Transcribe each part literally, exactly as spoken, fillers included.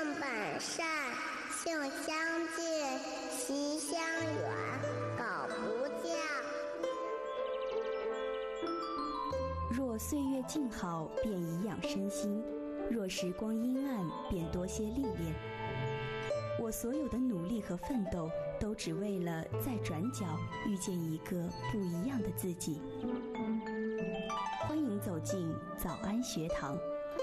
本善，性相近，习相远，苟不教。 若岁月静好，便颐养身心；若时光阴暗，便多些历练。我所有的努力和奋斗，都只为了在转角遇见一个不一样的自己。欢迎走进早安学堂。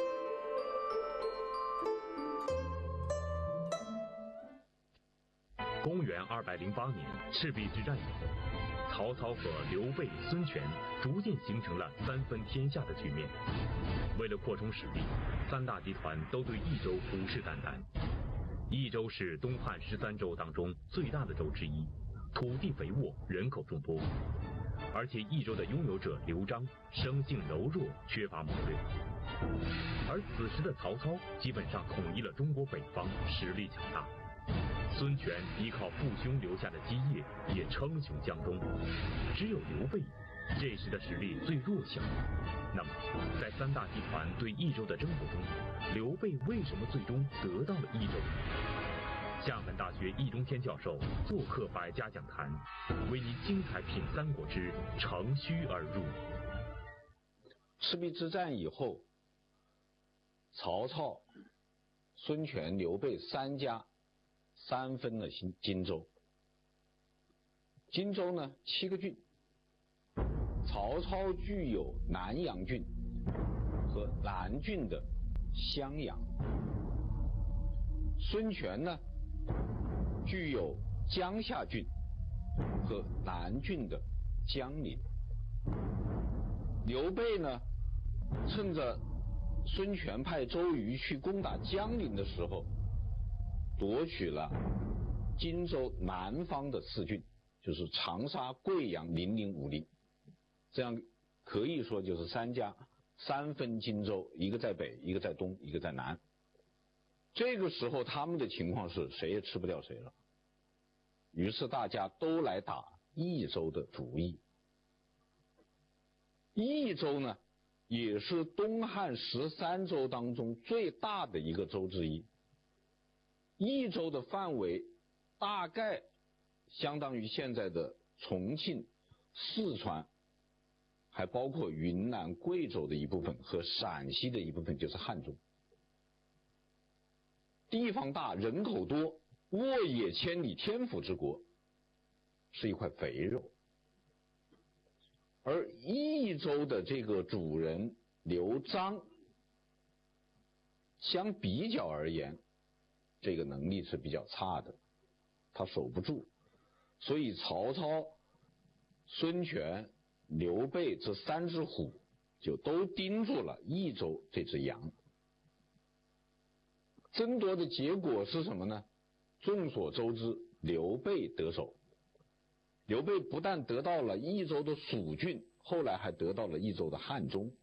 公元二百零八年，赤壁之战以后，曹操和刘备、孙权逐渐形成了三分天下的局面。为了扩充实力，三大集团都对益州虎视眈眈。益州是东汉十三州当中最大的州之一，土地肥沃，人口众多。而且益州的拥有者刘璋生性柔弱，缺乏谋略。而此时的曹操基本上统一了中国北方，实力强大。孙权依靠父兄留下的基业，也称雄江东。只有刘备这时的实力最弱小。那么，在三大集团对益州的争夺中，刘备为什么最终得到了益州？厦门大学易中天教授做客百家讲坛，为您精彩品三国之乘虚而入。 赤壁之战以后，曹操、孙权、刘备三家三分了荆州。荆州呢，七个郡。曹操具有南阳郡和南郡的襄阳，孙权呢具有江夏郡和南郡的江陵，刘备呢趁着孙权派周瑜去攻打江陵的时候，夺取了荆州南方的四郡，就是长沙、贵阳、零陵、武陵。这样可以说就是三家三分荆州，一个在北，一个在东，一个在南。这个时候他们的情况是谁也吃不掉谁了，于是大家都来打益州的主意。益州呢也是东汉十三州当中最大的一个州之一，益州的范围大概相当于现在的重庆、四川，还包括云南、贵州的一部分和陕西的一部分，就是汉中。地方大，人口多，沃野千里，天府之国，是一块肥肉。而益州的这个主人刘璋，相比较而言，这个能力是比较差的，他守不住，所以曹操、孙权、刘备这三只虎就都盯住了益州这只羊。争夺的结果是什么呢？众所周知，刘备得手。刘备不但得到了益州的蜀郡，后来还得到了益州的汉中。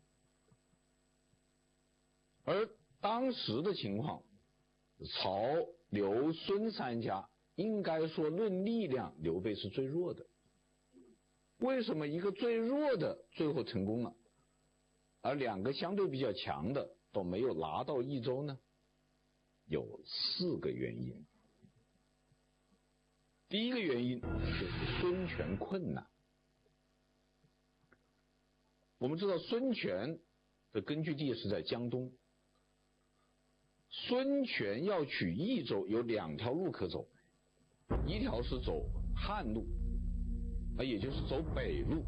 而当时的情况，曹、刘、孙三家应该说论力量，刘备是最弱的。为什么一个最弱的最后成功了，而两个相对比较强的都没有拿到益州呢？有四个原因。第一个原因就是孙权困难。我们知道孙权的根据地是在江东，孙权要取益州有两条路可走，一条是走汉路，啊，也就是走北路，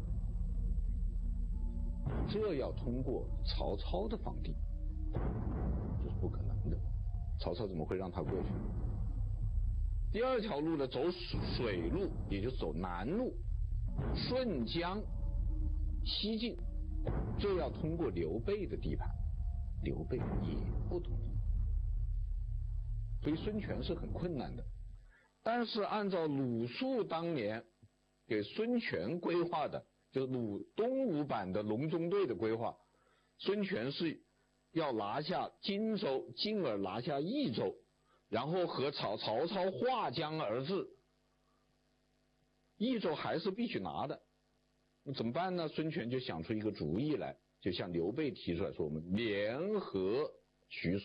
这要通过曹操的防地，这是不可能的。曹操怎么会让他过去？第二条路呢，走水路，也就是走南路，顺江西进，这要通过刘备的地盘，刘备也不同意，所以孙权是很困难的。但是按照鲁肃当年给孙权规划的，就是鲁东吴版的隆中对的规划，孙权是要拿下荆州，进而拿下益州，然后和曹曹操划江而治。益州还是必须拿的，那怎么办呢？孙权就想出一个主意来，就向刘备提出来说，我们联合取蜀。